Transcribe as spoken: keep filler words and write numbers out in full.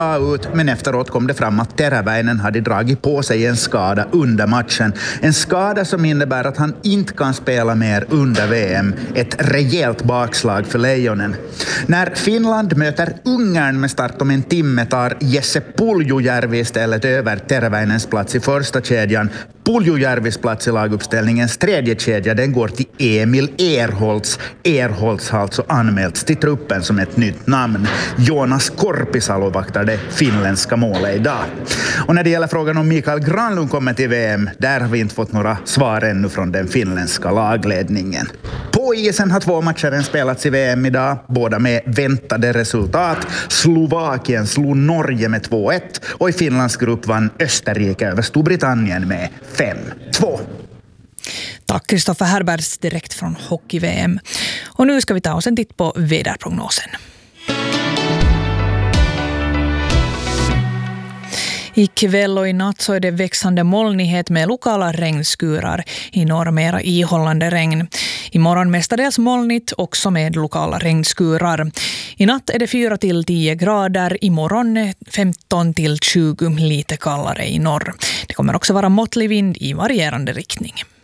ut, men efteråt kom det fram att Teräväinen hade dragit på sig en skada under matchen. En skada som innebär att han inte kan spela mer under V M. Ett rejält bakslag för Lejonen. När Finland möter Ungern med start om en timme tar Jesse Puljujärvi istället över Teräväinens plats i första kedjan. Puljujärvis plats i laguppställningens tredje kedja, den går till Emil Erholtz. Erholtz har alltså anmälts till truppen som ett nytt namn. Jonas Korpisalo vaktar det finländska målet idag. Och när det gäller frågan om Mikael Granlund kommer till V M, där har vi inte fått några svar ännu från den finländska lagledningen. På isen har två matcher spelats i V M idag, båda med väntade resultat. Slovakien slog Norge med två ett och i Finlands grupp vann Österrike över Storbritannien med fem två. Tack Kristoffer Herberts direkt från Hockey-V M. Och nu ska vi ta oss en titt på väderprognosen. I kväll och i natt så är det växande molnighet med lokala regnskurar. I norr mera ihållande regn. Imorgon mestadels molnigt också med lokala regnskurar. I natt är det fyra till tio grader. Imorgon femton till tjugo, lite kallare i norr. Det kommer också vara måttlig vind i varierande riktning.